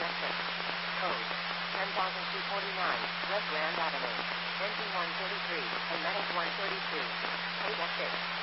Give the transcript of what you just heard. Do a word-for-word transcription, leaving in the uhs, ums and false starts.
exit. Code ten thousand two forty-nine, West Grand Avenue. Engine one thirty-three, and medic one thirty-two. Please exit.